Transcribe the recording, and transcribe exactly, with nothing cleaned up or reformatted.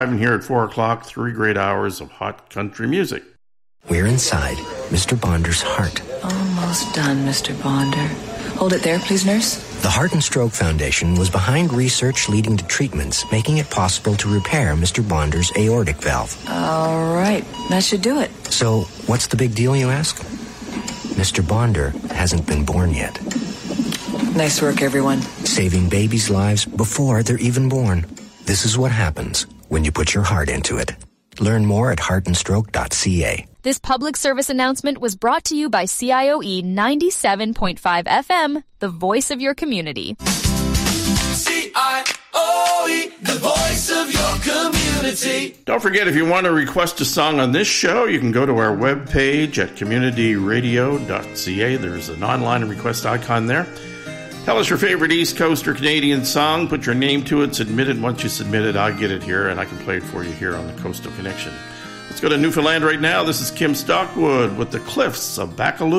I'm here at four o'clock, three great hours of hot country music. We're inside Mister Bonder's heart. Almost done, Mister Bonder. Hold it there, please, nurse. The Heart and Stroke Foundation was behind research leading to treatments, making it possible to repair Mister Bonder's aortic valve. All right, that should do it. So, what's the big deal, you ask? Mister Bonder hasn't been born yet. Nice work, everyone. Saving babies' lives before they're even born. This is what happens when you put your heart into it. Learn more at heart and stroke dot c a. This public service announcement was brought to you by C I O E ninety-seven point five F M, the voice of your community. C I O E, the voice of your community. Don't forget, if you want to request a song on this show, you can go to our webpage at community radio dot c a. There's an online request icon there. Tell us your favorite East Coast or Canadian song. Put your name to it. Submit it. Once you submit it, I'll get it here, and I can play it for you here on the Coastal Connection. Let's go to Newfoundland right now. This is Kim Stockwood with the Cliffs of Baccalieu.